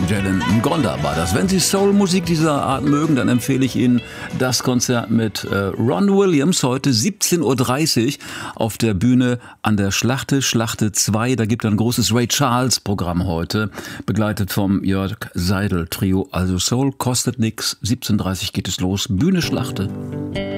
Jalen Ngonda war das. Wenn Sie Soul-Musik dieser Art mögen, dann empfehle ich Ihnen das Konzert mit Ron Williams heute 17:30 Uhr auf der Bühne an der Schlachte 2. Da gibt es ein großes Ray Charles-Programm heute, begleitet vom Jörg Seidel Trio. Also Soul kostet nix. 17:30 Uhr geht es los. Bühne Schlachte.